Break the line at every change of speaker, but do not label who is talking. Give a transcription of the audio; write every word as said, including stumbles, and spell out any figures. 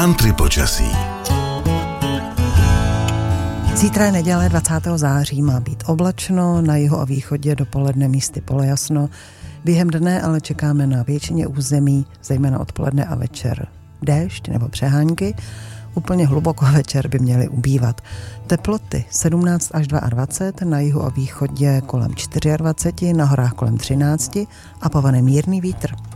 Country počasí.
Zítra je neděle dvacátého září, má být oblačno, na jihu a východě dopoledne místy polojasno. Během dne ale čekáme na většině území, zejména odpoledne a večer, déšť nebo přehánky. Úplně hluboko večer by měly ubývat. Teploty sedmnáct až dvacet dva, na jihu a východě kolem dvacet čtyři, na horách kolem třináct a povane mírný vítr.